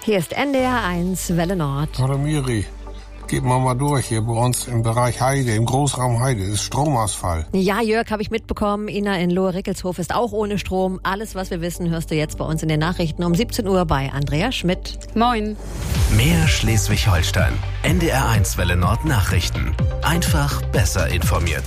Hier ist NDR 1 Welle Nord. Hallo Miri, geht mal durch hier bei uns im Bereich Heide, im Großraum Heide, ist Stromausfall. Ja, Jörg, habe ich mitbekommen. Ina in Lohe-Rickelshof ist auch ohne Strom. Alles, was wir wissen, hörst du jetzt bei uns in den Nachrichten um 17 Uhr bei Andrea Schmidt. Moin. Mehr Schleswig-Holstein. NDR 1 Welle Nord Nachrichten. Einfach besser informiert.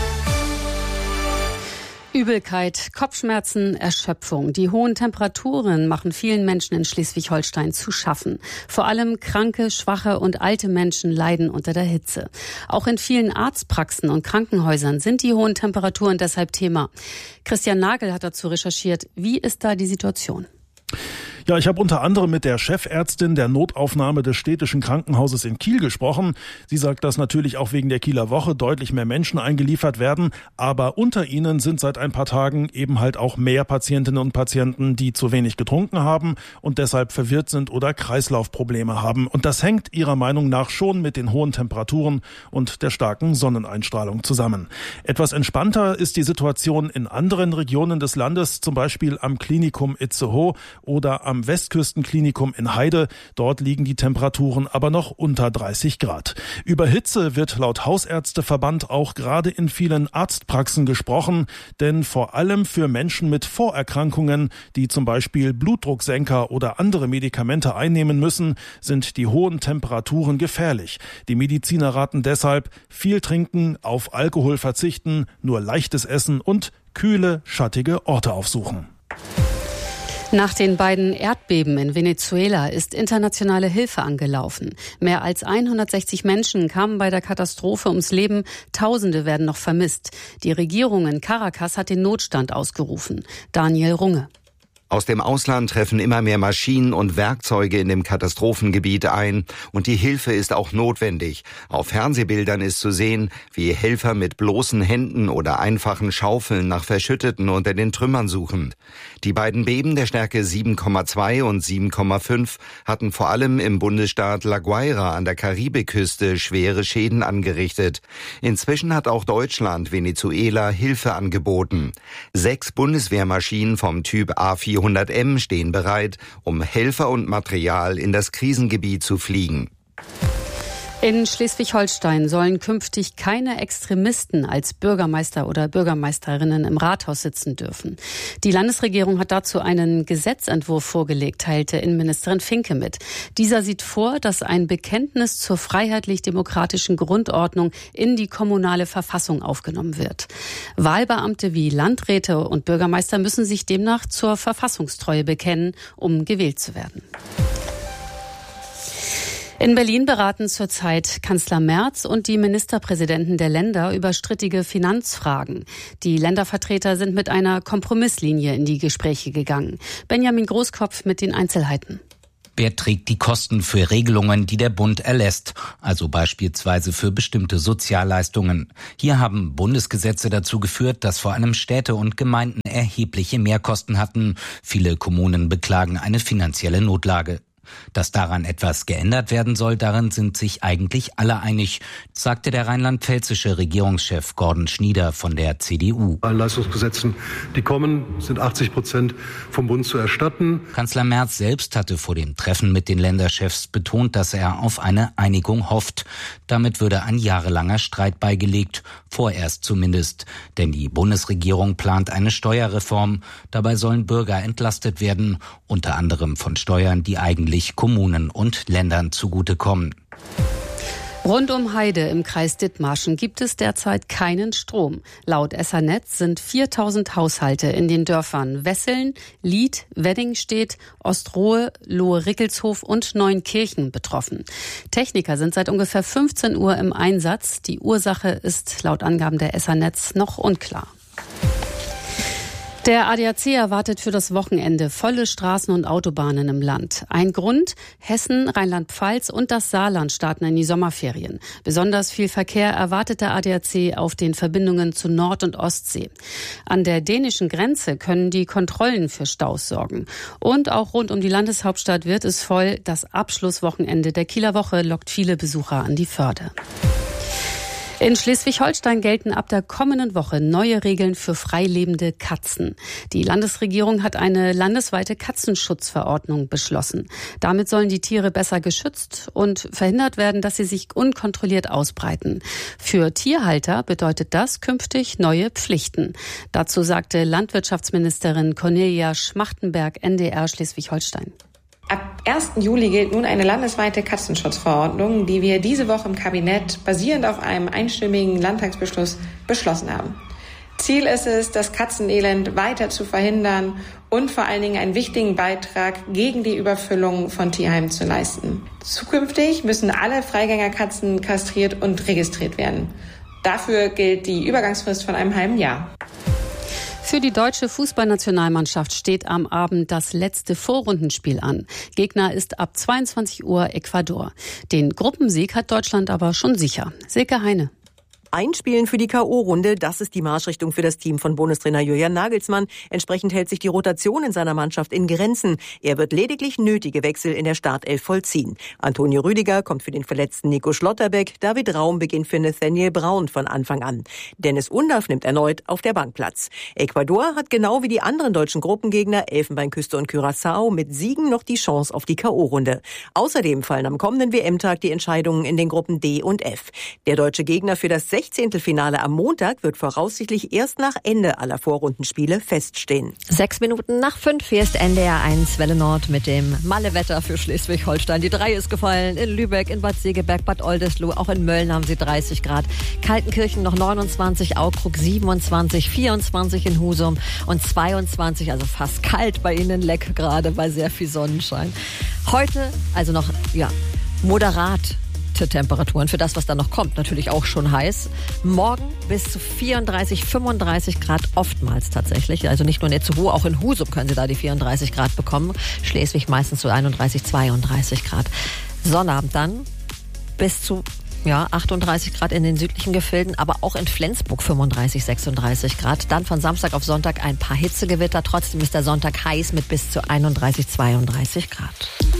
Übelkeit, Kopfschmerzen, Erschöpfung. Die hohen Temperaturen machen vielen Menschen in Schleswig-Holstein zu schaffen. Vor allem kranke, schwache und alte Menschen leiden unter der Hitze. Auch in vielen Arztpraxen und Krankenhäusern sind die hohen Temperaturen deshalb Thema. Christian Nagel hat dazu recherchiert. Wie ist da die Situation? Ja, ich habe unter anderem mit der Chefärztin der Notaufnahme des städtischen Krankenhauses in Kiel gesprochen. Sie sagt, dass natürlich auch wegen der Kieler Woche deutlich mehr Menschen eingeliefert werden. Aber unter ihnen sind seit ein paar Tagen eben halt auch mehr Patientinnen und Patienten, die zu wenig getrunken haben und deshalb verwirrt sind oder Kreislaufprobleme haben. Und das hängt ihrer Meinung nach schon mit den hohen Temperaturen und der starken Sonneneinstrahlung zusammen. Etwas entspannter ist die Situation in anderen Regionen des Landes, zum Beispiel am Klinikum Itzehoe oder am Westküstenklinikum in Heide. Dort liegen die Temperaturen aber noch unter 30 Grad. Über Hitze wird laut Hausärzteverband auch gerade in vielen Arztpraxen gesprochen, denn vor allem für Menschen mit Vorerkrankungen, die zum Beispiel Blutdrucksenker oder andere Medikamente einnehmen müssen, sind die hohen Temperaturen gefährlich. Die Mediziner raten deshalb, viel trinken, auf Alkohol verzichten, nur leichtes Essen und kühle, schattige Orte aufsuchen. Nach den beiden Erdbeben in Venezuela ist internationale Hilfe angelaufen. Mehr als 160 Menschen kamen bei der Katastrophe ums Leben. Tausende werden noch vermisst. Die Regierung in Caracas hat den Notstand ausgerufen. Daniel Runge. Aus dem Ausland treffen immer mehr Maschinen und Werkzeuge in dem Katastrophengebiet ein und die Hilfe ist auch notwendig. Auf Fernsehbildern ist zu sehen, wie Helfer mit bloßen Händen oder einfachen Schaufeln nach Verschütteten unter den Trümmern suchen. Die beiden Beben der Stärke 7,2 und 7,5 hatten vor allem im Bundesstaat La Guaira an der Karibikküste schwere Schäden angerichtet. Inzwischen hat auch Deutschland Venezuela Hilfe angeboten. 6 Bundeswehrmaschinen vom Typ A400M stehen bereit, um Helfer und Material in das Krisengebiet zu fliegen. In Schleswig-Holstein sollen künftig keine Extremisten als Bürgermeister oder Bürgermeisterinnen im Rathaus sitzen dürfen. Die Landesregierung hat dazu einen Gesetzentwurf vorgelegt, teilte Innenministerin Finke mit. Dieser sieht vor, dass ein Bekenntnis zur freiheitlich-demokratischen Grundordnung in die kommunale Verfassung aufgenommen wird. Wahlbeamte wie Landräte und Bürgermeister müssen sich demnach zur Verfassungstreue bekennen, um gewählt zu werden. In Berlin beraten zurzeit Kanzler Merz und die Ministerpräsidenten der Länder über strittige Finanzfragen. Die Ländervertreter sind mit einer Kompromisslinie in die Gespräche gegangen. Benjamin Großkopf mit den Einzelheiten. Wer trägt die Kosten für Regelungen, die der Bund erlässt, also beispielsweise für bestimmte Sozialleistungen? Hier haben Bundesgesetze dazu geführt, dass vor allem Städte und Gemeinden erhebliche Mehrkosten hatten. Viele Kommunen beklagen eine finanzielle Notlage. Dass daran etwas geändert werden soll, darin sind sich eigentlich alle einig, sagte der rheinland-pfälzische Regierungschef Gordon Schnieder von der CDU. Bei Leistungsgesetzen, die kommen, sind 80% vom Bund zu erstatten. Kanzler Merz selbst hatte vor dem Treffen mit den Länderchefs betont, dass er auf eine Einigung hofft. Damit würde ein jahrelanger Streit beigelegt, vorerst zumindest. Denn die Bundesregierung plant eine Steuerreform. Dabei sollen Bürger entlastet werden, unter anderem von Steuern, die eigentlich Kommunen und Ländern zugutekommen. Rund um Heide im Kreis Dithmarschen gibt es derzeit keinen Strom. Laut Essernetz sind 4000 Haushalte in den Dörfern Wesseln, Lied, Weddingstedt, Ostrohe, Lohe-Rickelshof und Neunkirchen betroffen. Techniker sind seit ungefähr 15 Uhr im Einsatz. Die Ursache ist laut Angaben der Essernetz noch unklar. Der ADAC erwartet für das Wochenende volle Straßen und Autobahnen im Land. Ein Grund: Hessen, Rheinland-Pfalz und das Saarland starten in die Sommerferien. Besonders viel Verkehr erwartet der ADAC auf den Verbindungen zu Nord- und Ostsee. An der dänischen Grenze können die Kontrollen für Staus sorgen. Und auch rund um die Landeshauptstadt wird es voll. Das Abschlusswochenende der Kieler Woche lockt viele Besucher an die Förde. In Schleswig-Holstein gelten ab der kommenden Woche neue Regeln für freilebende Katzen. Die Landesregierung hat eine landesweite Katzenschutzverordnung beschlossen. Damit sollen die Tiere besser geschützt und verhindert werden, dass sie sich unkontrolliert ausbreiten. Für Tierhalter bedeutet das künftig neue Pflichten. Dazu sagte Landwirtschaftsministerin Cornelia Schmachtenberg, NDR Schleswig-Holstein. Ab 1. Juli gilt nun eine landesweite Katzenschutzverordnung, die wir diese Woche im Kabinett basierend auf einem einstimmigen Landtagsbeschluss beschlossen haben. Ziel ist es, das Katzenelend weiter zu verhindern und vor allen Dingen einen wichtigen Beitrag gegen die Überfüllung von Tierheimen zu leisten. Zukünftig müssen alle Freigängerkatzen kastriert und registriert werden. Dafür gilt die Übergangsfrist von einem halben Jahr. Für die deutsche Fußballnationalmannschaft steht am Abend das letzte Vorrundenspiel an. Gegner ist ab 22 Uhr Ecuador. Den Gruppensieg hat Deutschland aber schon sicher. Silke Heine. Einspielen für die K.O.-Runde, das ist die Marschrichtung für das Team von Bundestrainer Julian Nagelsmann. Entsprechend hält sich die Rotation in seiner Mannschaft in Grenzen. Er wird lediglich nötige Wechsel in der Startelf vollziehen. Antonio Rüdiger kommt für den verletzten Nico Schlotterbeck. David Raum beginnt für Nathaniel Braun von Anfang an. Dennis Undaff nimmt erneut auf der Bank Platz. Ecuador hat genau wie die anderen deutschen Gruppengegner Elfenbeinküste und Curaçao mit Siegen noch die Chance auf die K.O.-Runde. Außerdem fallen am kommenden WM-Tag die Entscheidungen in den Gruppen D und F. Der deutsche Gegner für das 16. Finale am Montag wird voraussichtlich erst nach Ende aller Vorrundenspiele feststehen. 6 Minuten nach 5, hier ist NDR 1 Welle Nord mit dem Malle-Wetter für Schleswig-Holstein. Die 3 ist gefallen in Lübeck, in Bad Segeberg, Bad Oldesloe, auch in Mölln haben sie 30 Grad. Kaltenkirchen noch 29, Aukrug 27, 24 in Husum und 22, also fast kalt bei Ihnen in Leck gerade, bei sehr viel Sonnenschein. Heute also noch, moderat Temperaturen für das, was da noch kommt. Natürlich auch schon heiß. Morgen bis zu 34, 35 Grad oftmals tatsächlich. Also nicht nur in Itzehoe, auch in Husum können Sie da die 34 Grad bekommen. Schleswig meistens zu 31, 32 Grad. Sonnabend dann bis zu 38 Grad in den südlichen Gefilden, aber auch in Flensburg 35, 36 Grad. Dann von Samstag auf Sonntag ein paar Hitzegewitter. Trotzdem ist der Sonntag heiß mit bis zu 31, 32 Grad.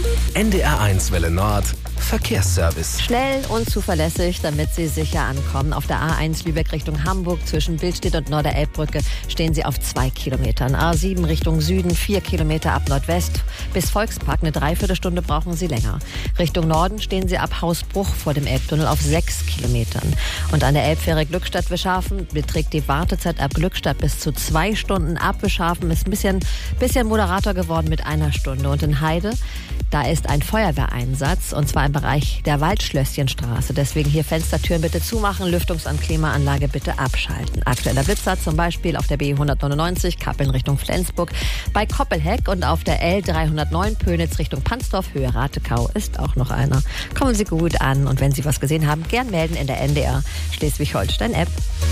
NDR 1 Welle Nord Verkehrsservice. Schnell und zuverlässig, damit Sie sicher ankommen. Auf der A1 Lübeck Richtung Hamburg zwischen Billstedt und Norderelbbrücke stehen Sie auf 2 Kilometern. A7 Richtung Süden 4 Kilometer ab Nordwest. Bis Volkspark eine Dreiviertelstunde brauchen Sie länger. Richtung Norden stehen Sie ab Hausbruch vor dem Elbtunnel auf 6 Kilometern. Und an der Elbfähre Glückstadt-Wischhafen beträgt die Wartezeit ab Glückstadt bis zu 2 Stunden. Ab Wischhafen ist ein bisschen moderater geworden mit 1 Stunde. Und in Heide, da ist ein Feuerwehreinsatz und zwar im Bereich der Waldschlösschenstraße. Deswegen hier Fenstertüren bitte zumachen, Lüftungsklimaanlage bitte abschalten. Aktueller Blitzer zum Beispiel auf der B199 Kappeln Richtung Flensburg, bei Koppelheck und auf der L309 Pönitz Richtung Pansdorf Höhe Ratekau ist auch noch einer. Kommen Sie gut an und wenn Sie was gesehen haben, gern melden in der NDR Schleswig-Holstein App.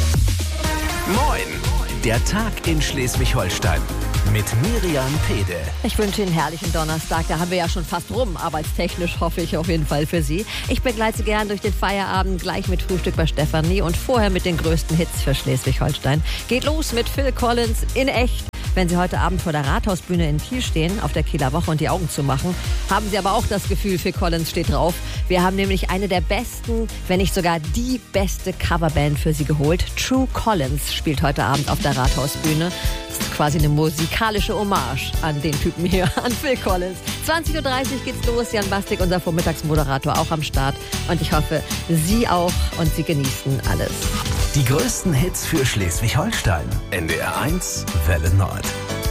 Moin! Der Tag in Schleswig-Holstein mit Miriam Pede. Ich wünsche Ihnen einen herrlichen Donnerstag. Da haben wir ja schon fast rum, arbeitstechnisch hoffe ich auf jeden Fall für Sie. Ich begleite Sie gern durch den Feierabend, gleich mit Frühstück bei Stefanie und vorher mit den größten Hits für Schleswig-Holstein. Geht los mit Phil Collins in echt. Wenn Sie heute Abend vor der Rathausbühne in Kiel stehen, auf der Kieler Woche und die Augen zumachen, haben Sie aber auch das Gefühl, Phil Collins steht drauf. Wir haben nämlich eine der besten, wenn nicht sogar die beste Coverband für Sie geholt. True Collins spielt heute Abend auf der Rathausbühne. Das ist quasi eine musikalische Hommage an den Typen hier, an Phil Collins. 20.30 Uhr geht's los. Jan Bastik, unser Vormittagsmoderator, auch am Start. Und ich hoffe, Sie auch und Sie genießen alles. Die größten Hits für Schleswig-Holstein. NDR 1 Welle Nord.